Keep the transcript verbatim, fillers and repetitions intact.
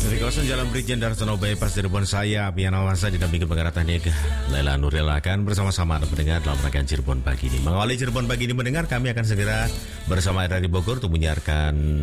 Dari kawasan Jalan Brigjen Darsono Bypass Cirebon, saya Pian Awansa didampingi pengarah teknik Laila Nuril akan bersama-sama Anda mendengar dalam rangkaian Cirebon Pagi ini. Mengawali Cirebon Pagi ini mendengar, kami akan segera bersama R R I Bogor untuk menyiarkan